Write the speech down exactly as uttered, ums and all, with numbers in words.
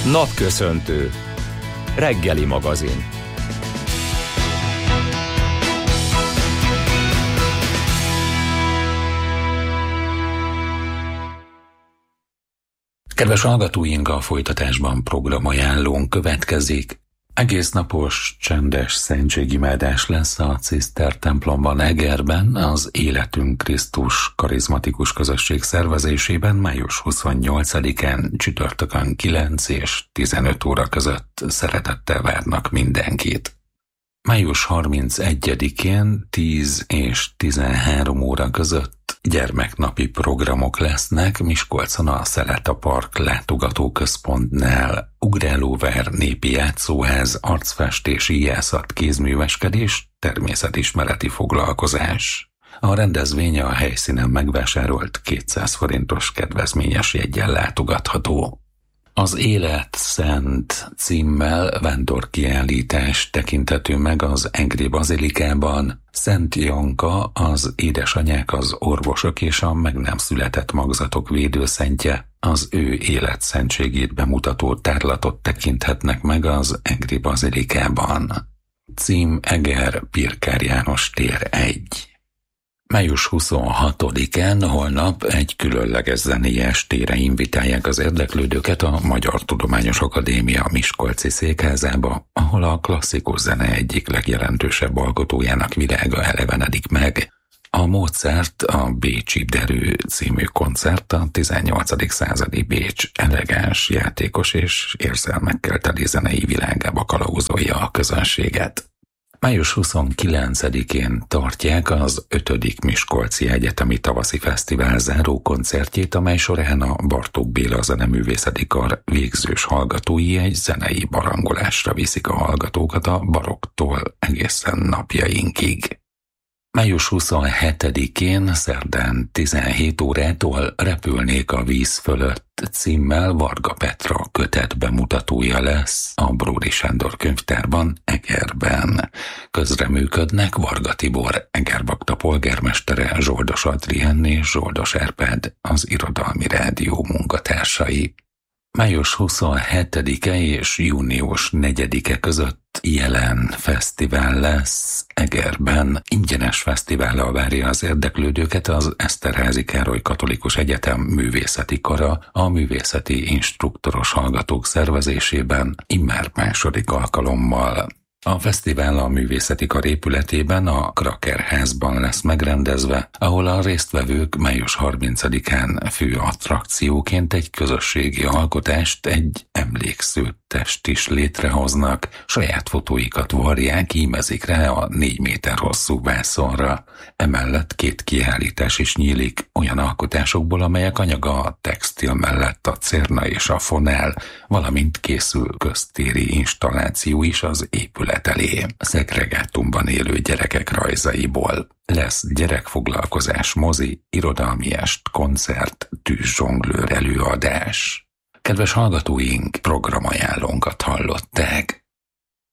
Napköszöntő. Reggeli magazin. Kedves hallgatóink, a folytatásban programajánlónk következik. Egész napos, csendes szentségimádás lesz a Ciszter templomban Egerben, az Életünk Krisztus karizmatikus közösség szervezésében május huszonnyolcadikán csütörtökön kilenc és tizenöt óra között szeretettel várnak mindenkit. május harmincegyedikén tíz és tizenhárom óra között gyermeknapi programok lesznek Miskolcon a Szeleta Park látogatóközpontnál. Ugrálóvár népi játszóház, arcfestés, íjászat, kézműveskedés, természetismereti foglalkozás. A rendezvény a helyszínen megvásárolt kétszáz forintos kedvezményes jeggyel látogatható. Az Élet Szent címmel vándorkiállítás tekinthető meg az Egri Bazilikában. Szent Janka, az édesanyák, az orvosok és a meg nem született magzatok védőszentje, az ő életszentségét bemutató tárlatot tekinthetnek meg az Egri Bazilikában. Cím Eger, Pirkár János tér egy. május huszonhatodikán holnap egy különleges zenei estére invitálják az érdeklődőket a Magyar Tudományos Akadémia miskolci székházába, ahol a klasszikus zene egyik legjelentősebb alkotójának világa elevenedik meg. A Mozart a Bécsi Derű című koncert a tizennyolcadik századi Bécs elegáns, játékos és érzelmekkel teli zenei világába kalauzolja a közönséget. május huszonkilencedikén tartják az ötödik Miskolci Egyetemi Tavaszi Fesztivál záró koncertjét, amely során a Bartók Béla Zeneművészeti Kar végzős hallgatói egy zenei barangolásra viszik a hallgatókat a barokktól egészen napjainkig. május huszonhetedikén szerdán tizenhét órától Repülnék a víz fölött címmel Varga Petra kötet bemutatója lesz a Bródi Sándor könyvtárban Egerben. Közreműködnek Varga Tibor, Egerbakta polgármestere, Zsoldos Adrien és Zsoldos Árpád, az Irodalmi Rádió munkatársai. május huszonhetedike és június negyedike között Jelen fesztivál lesz Egerben. Ingyenes fesztivállal várja az érdeklődőket az Eszterházy Károly Katolikus Egyetem művészeti kara a művészeti instruktoros hallgatók szervezésében immár második alkalommal. A fesztivál a művészeti kar épületében, a Kraker házban lesz megrendezve, ahol a résztvevők május harmincadikán fő attrakcióként egy közösségi alkotást, egy emlékszőttest is létrehoznak, saját fotóikat varják, ímezik rá a négy méter hosszú vászonra. Emellett két kiállítás is nyílik olyan alkotásokból, amelyek anyaga a textil mellett a cérna és a fonál, valamint készül köztéri installáció is az épület elé. Szegregátumban élő gyerekek rajzaiból. Lesz gyerekfoglalkozás, mozi, irodalmi est, koncert, tűzzsonglőr előadás. Kedves hallgatóink, programajánlónkat hallották.